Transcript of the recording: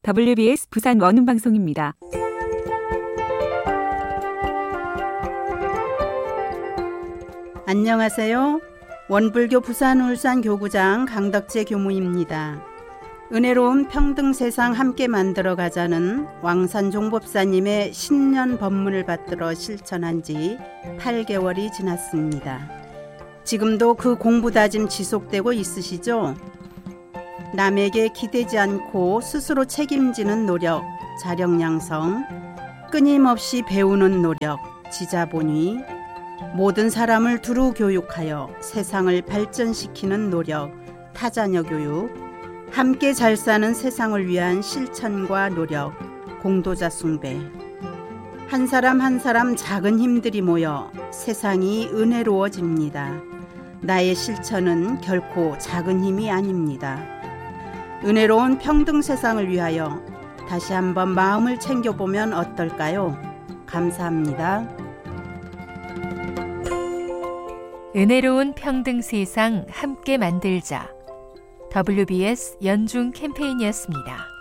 WBS 부산 원음방송입니다. 안녕하세요. 원불교 부산 울산 교구장 강덕재 교무입니다. 은혜로운 평등 세상 함께 만들어 가자는 왕산 종법사님의 신년 법문을 받들어 실천한 지 8개월이 지났습니다. 지금도 그 공부 다짐 지속되고 있으시죠? 남에게 기대지 않고 스스로 책임지는 노력, 자력 양성, 끊임없이 배우는 노력, 지자본위, 모든 사람을 두루 교육하여 세상을 발전시키는 노력, 타자녀 교육, 함께 잘 사는 세상을 위한 실천과 노력, 공도자 숭배. 한 사람 한 사람 작은 힘들이 모여 세상이 은혜로워집니다. 나의 실천은 결코 작은 힘이 아닙니다. 은혜로운 평등 세상을 위하여 다시 한번 마음을 챙겨보면 어떨까요? 감사합니다. 은혜로운 평등 세상 함께 만들자. WBS 연중 캠페인이었습니다.